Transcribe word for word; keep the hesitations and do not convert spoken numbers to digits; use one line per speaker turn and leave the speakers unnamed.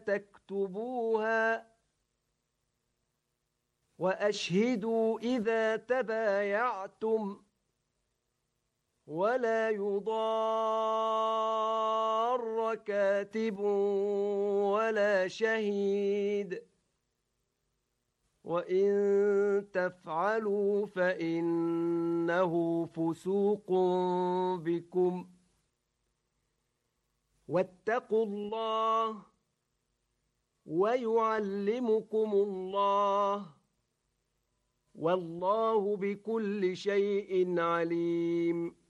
تكتبوها وأشهدوا إذا تبايعتم ولا يضار كاتب ولا شهيد وإن تفعلوا فإنه فسوق بكم واتقوا الله ويعلمكم الله والله بكل شيء عليم.